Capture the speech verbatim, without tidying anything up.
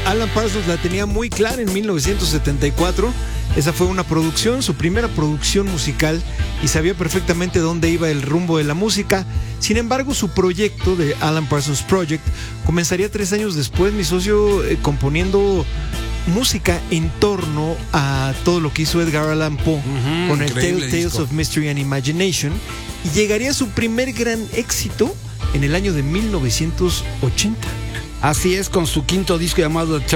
Alan Parsons la tenía muy clara en mil novecientos setenta y cuatro. Esa fue una producción, su primera producción musical, y sabía perfectamente dónde iba el rumbo de la música. Sin embargo, su proyecto de Alan Parsons Project comenzaría tres años después, mi socio, eh, componiendo música en torno a todo lo que hizo Edgar Allan Poe uh-huh, con el Tale, Tales of Mystery and Imagination, y llegaría a su primer gran éxito en el año de mil novecientos ochenta. Así es, con su quinto disco llamado